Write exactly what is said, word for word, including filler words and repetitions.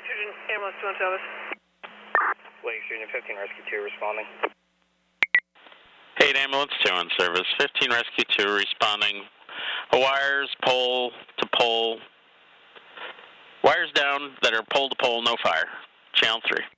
Surgeon, ambulance two one service. Lake Surgeon fifteen Rescue two responding. eight ambulance two on service, fifteen Rescue two responding. Wires, pole to pole. Wires down that are pole to pole, no fire. Channel three.